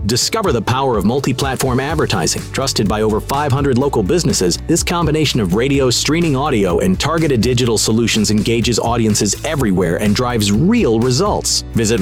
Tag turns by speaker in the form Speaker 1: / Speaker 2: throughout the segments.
Speaker 1: Discover the power of multi-platform advertising. Trusted by over 500 local businesses, this combination of radio, streaming audio, and targeted digital solutions engages audiences everywhere and drives real results. Visit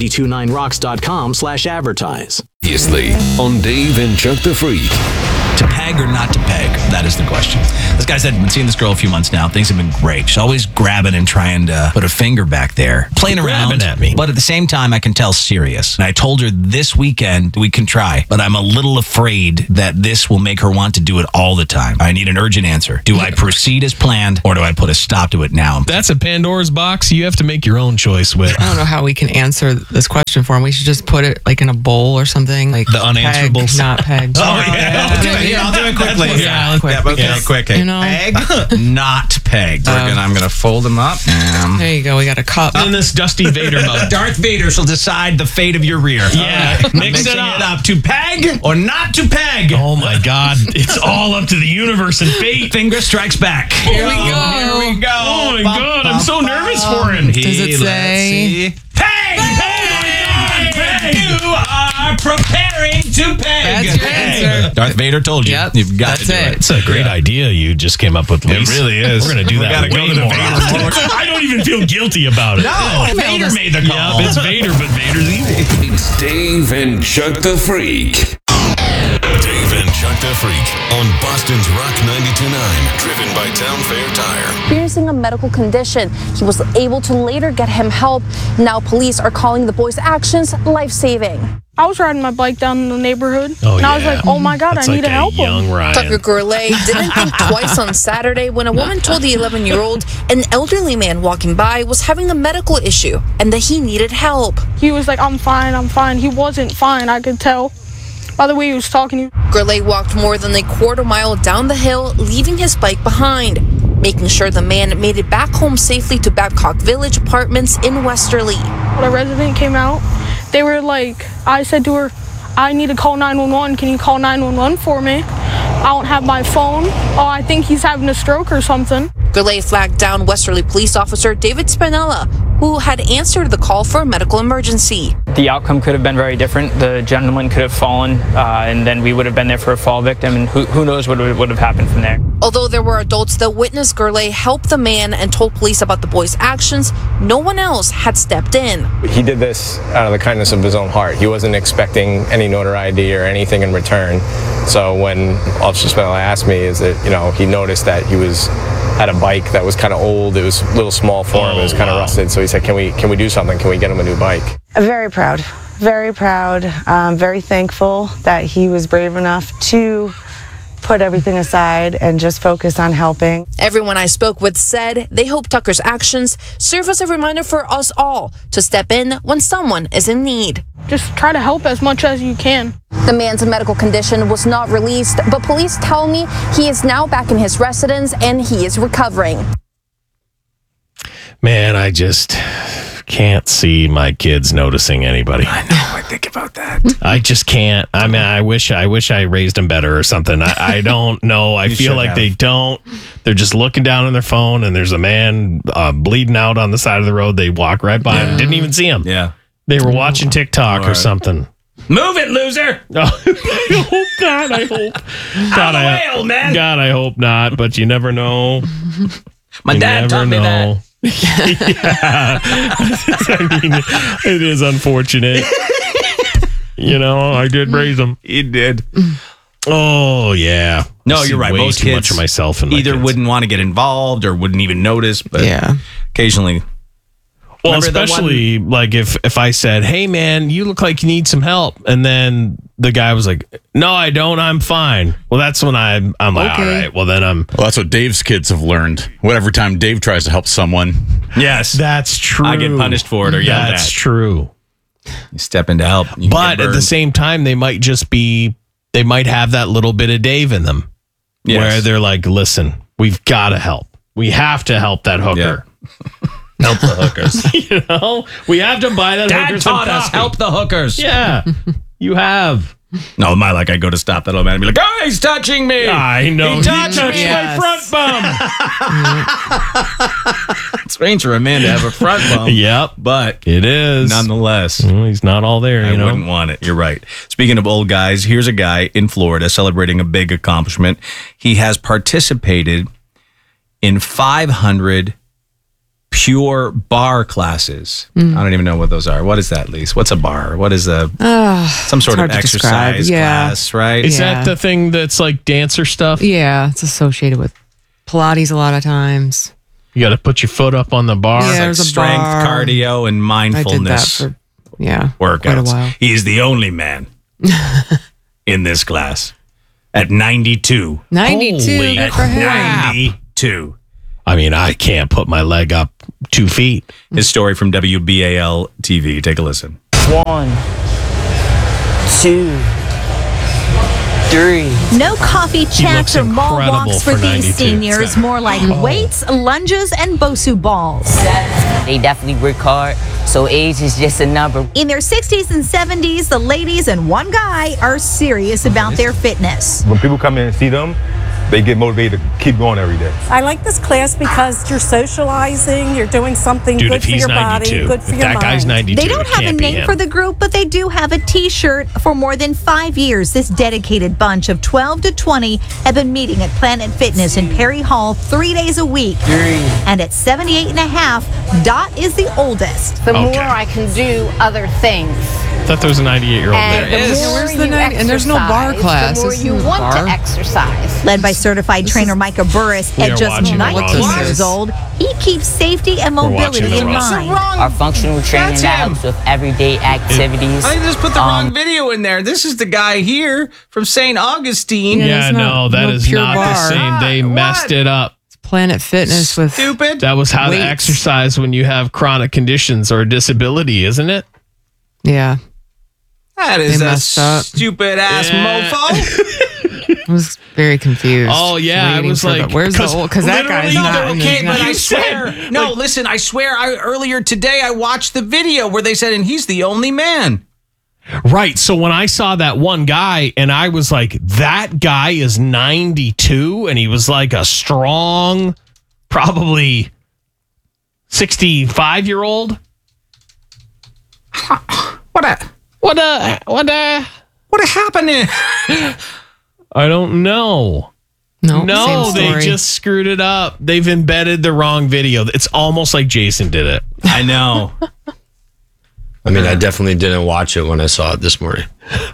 Speaker 1: rock929rocks.com/advertise.
Speaker 2: Previously on Dave and Chuck the Freak.
Speaker 3: To peg or not to peg? That is the question. This guy said, I've been seeing this girl a few months now. Things have been great. She's always grabbing and trying to put a finger back there. Playing around
Speaker 4: at me.
Speaker 3: But at the same time, I can tell serious. And I told her this weekend we can try. But I'm a little afraid that this will make her want to do it all the time. I need an urgent answer. Do I proceed as planned or do I put a stop to it now?
Speaker 4: That's a Pandora's box you have to make your own choice with.
Speaker 5: I don't know how we can answer this question for him. We should just put it like in a bowl or something. Like
Speaker 4: the unanswerables.
Speaker 5: Peg, not pegged.
Speaker 3: I'll do it quickly. Quick.
Speaker 5: You know?
Speaker 3: Peg, not pegged. I'm going to fold them up.
Speaker 5: There you go. We got a cup.
Speaker 4: In this Dusty Vader mode.
Speaker 3: Darth Vader shall decide the fate of your rear.
Speaker 4: Yeah.
Speaker 3: Mix it up. To peg or not to peg.
Speaker 4: Oh my God. It's all up to the universe and fate.
Speaker 3: Finger strikes back.
Speaker 5: Here we go.
Speaker 4: Oh my God. I'm so nervous for him.
Speaker 5: Does it say?
Speaker 3: Peg! You are preparing to peg.
Speaker 5: That's your answer.
Speaker 3: Darth Vader told you.
Speaker 5: Yep.
Speaker 3: You've got
Speaker 5: That's
Speaker 3: to do it.
Speaker 4: It's a great idea you just came up with, Lise.
Speaker 3: It really is.
Speaker 4: We're going to do that way more often. I don't even feel guilty about it.
Speaker 3: No, Vader made the call.
Speaker 4: Yeah, it's Vader, but Vader's easy.
Speaker 2: It's Dave and Chuck the Freak. Dave and Chuck the Freak on Boston's Rock 92.9. Driven by Town Fair Tire.
Speaker 6: Experiencing a medical condition. He was able to later get him help. Now police are calling the boy's actions life-saving.
Speaker 7: I was riding my bike down in the neighborhood,
Speaker 4: Oh,
Speaker 7: and I was
Speaker 4: yeah.
Speaker 7: like, oh my God,
Speaker 4: That's
Speaker 7: I need
Speaker 4: like
Speaker 7: to help
Speaker 4: young
Speaker 7: him.
Speaker 4: Ryan.
Speaker 8: Tucker Gourlay didn't think twice on Saturday when a woman told the 11-year-old an elderly man walking by was having a medical issue and that he needed help.
Speaker 7: He was like, I'm fine. He wasn't fine, I could tell. By the way he was talking.
Speaker 8: Gourlay walked more than a quarter mile down the hill, leaving his bike behind, making sure the man made it back home safely to Babcock Village Apartments in Westerly.
Speaker 7: When a resident came out, they were like, I said to her, I need to call 911. Can you call 911 for me? I don't have my phone. Oh, I think he's having a stroke or something.
Speaker 8: Gourlay flagged down Westerly police officer David Spinella, who had answered the call for a medical emergency.
Speaker 9: The outcome could have been very different. The gentleman could have fallen, and then we would have been there for a fall victim, and who knows what would have happened from there.
Speaker 8: Although there were adults that witnessed Gourlay help the man and told police about the boy's actions, no one else had stepped in.
Speaker 10: He did this out of the kindness of his own heart. He wasn't expecting any notoriety or anything in return. So when Officer Spinella asked me, he noticed that he had a bike that was kind of old. It was a little small for him. It was kind of rusted. So he said, can we do something? Can we get him a new bike?
Speaker 11: Very proud. Very proud. Very thankful that he was brave enough to put everything aside and just focus on helping.
Speaker 8: Everyone I spoke with said they hope Tucker's actions serve as a reminder for us all to step in when someone is in need.
Speaker 7: Just try to help as much as you can.
Speaker 6: The man's medical condition was not released, but police tell me he is now back in his residence and he is recovering.
Speaker 4: Man, I just can't see my kids noticing anybody.
Speaker 3: I know. I think about that.
Speaker 4: I just can't. I mean, I wish I raised them better or something. I don't know. I feel like they don't. They're just looking down on their phone, and there's a man bleeding out on the side of the road. They walk right by him. Didn't even see him.
Speaker 3: Yeah.
Speaker 4: They were watching TikTok or something.
Speaker 3: Move it, loser!
Speaker 4: Oh, God, I hope.
Speaker 3: Out of the way, old man!
Speaker 4: God, I hope not, but you never know.
Speaker 3: My dad taught me that.
Speaker 4: Yeah. I mean, it is unfortunate. I did raise them.
Speaker 3: You did.
Speaker 4: Oh, yeah.
Speaker 3: No, you're right.
Speaker 4: Way
Speaker 3: Most
Speaker 4: too
Speaker 3: kids
Speaker 4: much of myself and my
Speaker 3: either
Speaker 4: kids.
Speaker 3: wouldn't want to get involved or wouldn't even notice, but occasionally.
Speaker 4: Well, especially like if I said, hey, man, you look like you need some help. And then the guy was like, no, I don't. I'm fine. Well, that's when I'm like, all right, well, then
Speaker 12: Well, that's what Dave's kids have learned. Whatever time Dave tries to help someone.
Speaker 3: Yes.
Speaker 4: That's true.
Speaker 3: I get punished for it or yelled at.
Speaker 4: That's true.
Speaker 3: You step in to help.
Speaker 4: But at the same time, they might have that little bit of Dave in them.
Speaker 3: Yes.
Speaker 4: Where they're like, listen, we've got to help. We have to help that hooker.
Speaker 3: Yeah. Help the hookers.
Speaker 4: We have to buy that
Speaker 3: Dad
Speaker 4: hooker
Speaker 3: taught
Speaker 4: some
Speaker 3: us
Speaker 4: coffee.
Speaker 3: help the hookers.
Speaker 4: Yeah, you have.
Speaker 3: No, I go to stop that old man and be like, oh, he's touching me.
Speaker 4: I know.
Speaker 3: He touched me.
Speaker 4: my front bum.
Speaker 3: It's strange for a man to have a front bump.
Speaker 4: Yep.
Speaker 3: But
Speaker 4: it is.
Speaker 3: Nonetheless.
Speaker 4: Well, he's not all there,
Speaker 3: I wouldn't want it. You're right. Speaking of old guys, here's a guy in Florida celebrating a big accomplishment. He has participated in 500 pure bar classes. I don't even know what those are. What is that, Lise? What's a bar? What is some sort of exercise class, right?
Speaker 4: Is that the thing that's like dancer stuff?
Speaker 5: Yeah, it's associated with Pilates a lot of times.
Speaker 4: You got to put your foot up on the bar.
Speaker 5: Yeah,
Speaker 3: It's
Speaker 5: there's a
Speaker 3: strength,
Speaker 5: bar.
Speaker 3: cardio, and mindfulness
Speaker 5: I did that for,
Speaker 3: workouts.
Speaker 5: quite a while.
Speaker 3: He's the only man in this class at 92.
Speaker 5: 92,
Speaker 4: Holy
Speaker 5: good for him.
Speaker 3: 92.
Speaker 4: I mean, I can't put my leg up 2 feet.
Speaker 3: His story from WBAL TV. Take a listen.
Speaker 13: 1, 2, 3.
Speaker 14: No coffee chats or mall walks for these seniors. More like weights, lunges, and Bosu balls.
Speaker 13: They definitely work hard, so age is just a number.
Speaker 14: In their 60s and 70s, the ladies and one guy are serious about their fitness.
Speaker 15: When people come in and see them, they get motivated to keep going every day.
Speaker 16: I like this class because you're socializing, you're doing something
Speaker 4: Dude,
Speaker 16: good
Speaker 4: if
Speaker 16: for
Speaker 4: he's
Speaker 16: your
Speaker 4: 92,
Speaker 16: body, good for
Speaker 4: if
Speaker 16: your
Speaker 4: that
Speaker 16: mind.
Speaker 4: guy's 92,
Speaker 14: They don't
Speaker 4: it
Speaker 14: have a
Speaker 4: can't be
Speaker 14: name
Speaker 4: him.
Speaker 14: for the group, but they do have a t-shirt. For more than 5 years, this dedicated bunch of 12 to 20 have been meeting at Planet Fitness in Perry Hall 3 days a week. And at 78 and a half, Dot is the oldest.
Speaker 17: The more I can do other things.
Speaker 4: I thought there was a 98-year-old
Speaker 17: And
Speaker 4: there.
Speaker 17: the more
Speaker 5: Where's the
Speaker 17: you
Speaker 5: 90 and there's no bar
Speaker 17: exercise,
Speaker 5: class.
Speaker 17: the more
Speaker 5: This
Speaker 17: you
Speaker 5: isn't a
Speaker 17: want
Speaker 5: bar.
Speaker 17: to exercise.
Speaker 14: Led by certified trainer Micah Burris,
Speaker 4: We
Speaker 14: at
Speaker 4: are
Speaker 14: just
Speaker 4: watching the
Speaker 14: 19
Speaker 4: wrong
Speaker 14: years
Speaker 4: thing.
Speaker 14: old, he keeps safety and
Speaker 4: We're watching
Speaker 14: mobility
Speaker 4: the
Speaker 14: in
Speaker 4: wrong
Speaker 14: mind.
Speaker 13: Our functional training that helps with everyday activities.
Speaker 3: I just put the wrong video in there. This is the guy here from St. Augustine.
Speaker 4: Yeah, no, that is
Speaker 5: pure
Speaker 4: not the
Speaker 5: bar.
Speaker 4: same. They messed it up.
Speaker 5: Planet Fitness with
Speaker 3: Stupid.
Speaker 4: That was how to
Speaker 5: weights.
Speaker 4: exercise when you have chronic conditions or a disability, isn't it?
Speaker 5: Yeah,
Speaker 3: That is
Speaker 5: They
Speaker 3: a
Speaker 5: messed up.
Speaker 3: stupid ass
Speaker 4: Yeah.
Speaker 3: mofo.
Speaker 5: I was very confused.
Speaker 4: Oh, yeah, I
Speaker 5: waiting
Speaker 4: was
Speaker 5: for
Speaker 4: like,
Speaker 5: where's the old? Because that guy's
Speaker 4: literally,
Speaker 5: not.
Speaker 3: Okay,
Speaker 5: he's
Speaker 3: but
Speaker 5: not-
Speaker 3: I swear. No, listen, I swear. Earlier today, I watched the video where they said, and he's the only man.
Speaker 4: Right. So when I saw that one guy and I was like, that guy is 92 and he was like a strong, probably 65-year-old.
Speaker 3: What happened?
Speaker 4: I don't know.
Speaker 5: No, same
Speaker 4: they
Speaker 5: story.
Speaker 4: just screwed it up. They've embedded the wrong video. It's almost like Jason did it.
Speaker 3: I know.
Speaker 18: I mean, I definitely didn't watch it when I saw it this morning.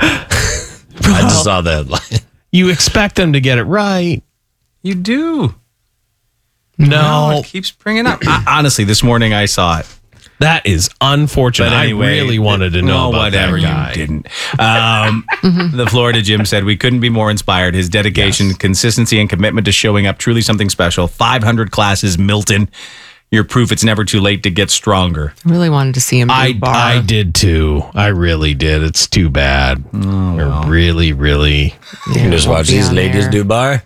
Speaker 18: I just saw the headline.
Speaker 4: You expect them to get it right.
Speaker 3: You do.
Speaker 4: No.
Speaker 3: It keeps bringing up. Honestly, this morning I saw it.
Speaker 4: That is unfortunate.
Speaker 3: But anyway,
Speaker 4: I really wanted to know about
Speaker 3: whatever,
Speaker 4: that guy.
Speaker 3: You didn't. The Florida Gym said, we couldn't be more inspired. His dedication, consistency, and commitment to showing up, truly something special. 500 classes, Milton. You're proof it's never too late to get stronger.
Speaker 5: I really wanted to see him. Do bar.
Speaker 4: I did too. I really did. It's too bad. I really, really.
Speaker 18: You can just watch these ladies do bar.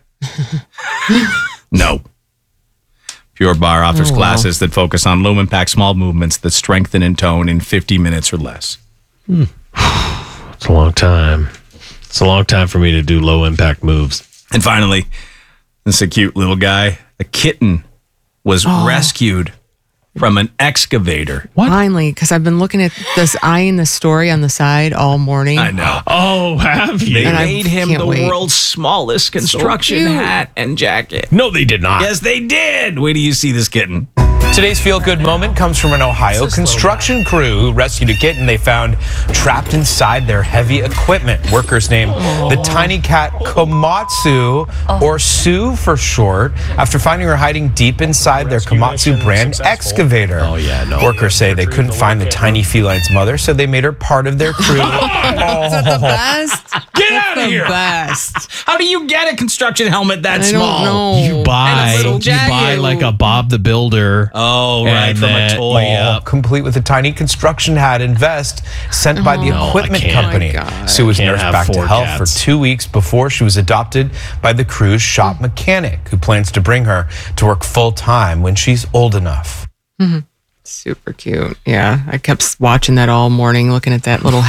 Speaker 3: No. Pure Bar offers classes that focus on low impact small movements that strengthen and tone in 50 minutes or less.
Speaker 4: It's a long time. It's a long time for me to do low impact moves.
Speaker 3: And finally, this is a cute little guy. A kitten was rescued from an excavator.
Speaker 5: Finally, because I've been looking at this, eyeing the story on the side all morning.
Speaker 3: I know.
Speaker 4: Oh, have you?
Speaker 3: They
Speaker 5: And I
Speaker 3: made him
Speaker 5: can't
Speaker 3: the
Speaker 5: wait.
Speaker 3: world's smallest construction
Speaker 5: cute.
Speaker 3: hat and jacket.
Speaker 4: No, they did not.
Speaker 3: Yes, they did. Wait till you see this kitten.
Speaker 19: Today's feel-good moment comes from an Ohio construction crew who rescued a kitten they found trapped inside their heavy equipment. Workers named the tiny cat Komatsu, or Sue for short, after finding her hiding deep inside their Komatsu brand excavator.
Speaker 4: Oh, yeah, no.
Speaker 19: Workers say they couldn't find the tiny feline's mother, so they made her part of their crew.
Speaker 5: Is that the best?
Speaker 3: Get out of
Speaker 5: The
Speaker 3: here.
Speaker 5: best.
Speaker 3: How do you get a construction helmet that
Speaker 5: I
Speaker 3: small?
Speaker 5: don't know.
Speaker 4: You buy,
Speaker 3: little jacket.
Speaker 4: like a Bob the Builder.
Speaker 3: Oh, right,
Speaker 4: And
Speaker 3: from a
Speaker 4: then-
Speaker 3: toy.
Speaker 4: Yep.
Speaker 19: Complete with a tiny construction hat and vest sent by the
Speaker 4: No,
Speaker 19: equipment
Speaker 4: I can't.
Speaker 19: company.
Speaker 5: Oh my God.
Speaker 19: Sue was
Speaker 4: Can't
Speaker 19: nursed
Speaker 4: have
Speaker 19: back to
Speaker 4: 4
Speaker 19: health
Speaker 4: cats.
Speaker 19: for 2 weeks before she was adopted by the crew's shop mechanic, who plans to bring her to work full time when she's old enough.
Speaker 5: Super cute. Yeah, I kept watching that all morning, looking at that little hat.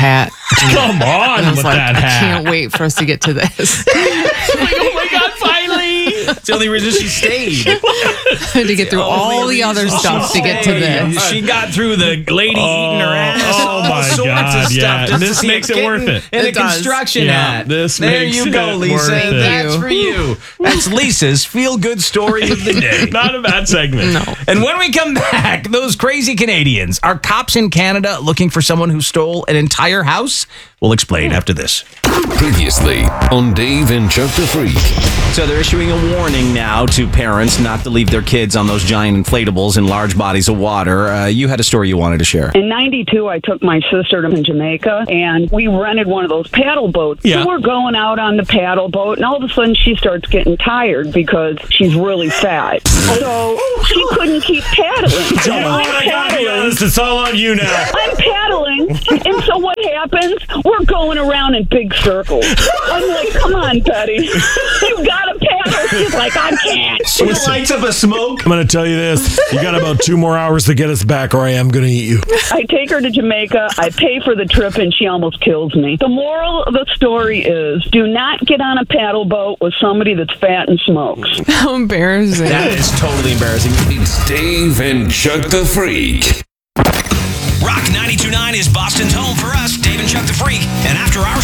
Speaker 4: Come on
Speaker 5: And I was
Speaker 4: with
Speaker 5: like,
Speaker 4: that
Speaker 5: I
Speaker 4: hat.
Speaker 5: can't wait for us to get to this.
Speaker 4: Oh my God, finally.
Speaker 3: It's the only reason she stayed.
Speaker 5: To get through all the other stuff to get to this.
Speaker 3: She got through the lady eating her ass.
Speaker 4: Oh
Speaker 3: all
Speaker 4: my
Speaker 3: sorts
Speaker 4: God,
Speaker 3: of stuff.
Speaker 4: yeah.
Speaker 3: Just
Speaker 4: This
Speaker 3: to see
Speaker 4: makes
Speaker 3: a
Speaker 4: it worth
Speaker 3: kitten
Speaker 4: it.
Speaker 3: In a
Speaker 5: It does.
Speaker 3: construction
Speaker 4: Yeah,
Speaker 3: hat.
Speaker 4: this
Speaker 3: there
Speaker 4: makes
Speaker 3: you go,
Speaker 4: it
Speaker 3: Lisa.
Speaker 4: worth it.
Speaker 3: That's for you. That's Lisa's feel-good story of the day.
Speaker 4: Not a bad segment.
Speaker 5: No.
Speaker 3: And when we come back, those crazy Canadians. Are cops in Canada looking for someone who stole an entire house? We'll explain after this.
Speaker 2: Previously on Dave and Chuck the Freak.
Speaker 1: So they're issuing a warning now to parents not to leave their kids on those giant inflatables in large bodies of water. You had a story you wanted to share.
Speaker 20: In 92, I took my sister to Jamaica, and we rented one of those paddle boats.
Speaker 4: Yeah.
Speaker 20: So we're going out on the paddle boat, and all of a sudden she starts getting tired because she's really fat. So she couldn't keep paddling. So I'm paddling.
Speaker 4: It's all on you now.
Speaker 20: I'm paddling, and so what happens? We're going around in big circles. I'm like, come on, Betty. You gotta paddle. She's like, I can't.
Speaker 3: She lights up a smoke.
Speaker 21: I'm going to tell you this. You got about 2 more hours to get us back, or I am going to eat you.
Speaker 20: I take her to Jamaica. I pay for the trip, and she almost kills me. The moral of the story is, do not get on a paddle boat with somebody that's fat and smokes.
Speaker 5: How embarrassing.
Speaker 3: That is totally embarrassing.
Speaker 2: It's Dave and Chuck the Freak.
Speaker 3: Rock 92.9 is Boston's home for us, Dave and Chuck the Freak. And after our